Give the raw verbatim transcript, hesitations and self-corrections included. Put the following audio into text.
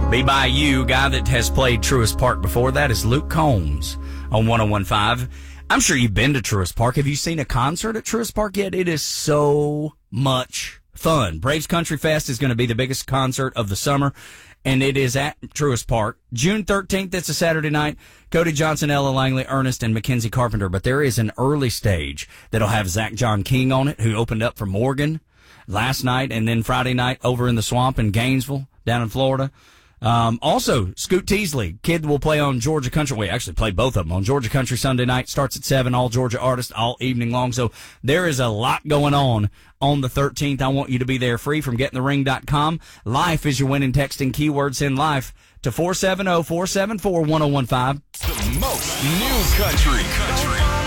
Be By You, guy that has played Truist Park before. That is Luke Combs on one oh one point five. I'm sure you've been to Truist Park. Have you seen a concert at Truist Park yet? It is so much fun. Braves Country Fest is going to be the biggest concert of the summer, and it is at Truist Park. June thirteenth, it's a Saturday night. Cody Johnson, Ella Langley, Ernest, and Mackenzie Carpenter. But there is an early stage that'll have Zach John King on it, who opened up for Morgan last night, and then Friday night over in the Swamp in Gainesville, down in Florida. Um, also, Scoot Teasley, kid will play on Georgia Country. We actually play both of them on Georgia Country Sunday night. Starts at seven, all Georgia artists, all evening long. So there is a lot going on on the thirteenth. I want you to be there free from getting the ring dot com. Life is your winning texting keyword. Send life to four seven zero, four seven four, one oh one five. The most new country. country.